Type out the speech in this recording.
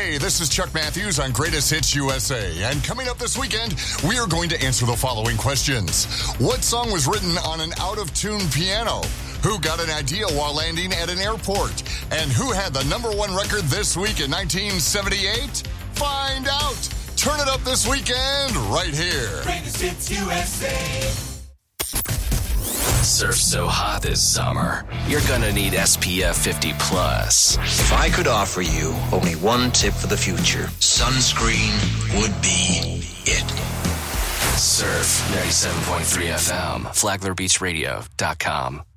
Hey, this is Chuck Matthews on Greatest Hits USA. And coming up this weekend, we are going to answer the following questions. What song was written on an out-of-tune piano? Who got an idea while landing at an airport? And who had the #1 record this week in 1978? Find out. Turn it up this weekend right here. Greatest Hits USA. Surf so hot this summer, you're gonna need SPF 50 plus. If I could offer you only one tip for the future, sunscreen would be it. Surf 97.3 FM, FlaglerBeachRadio.com.